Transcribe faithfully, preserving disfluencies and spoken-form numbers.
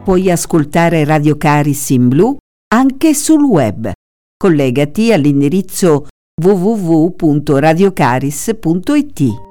puoi ascoltare Radio Caris in blu anche sul web. Collegati all'indirizzo w w w punto radiocaris punto i t.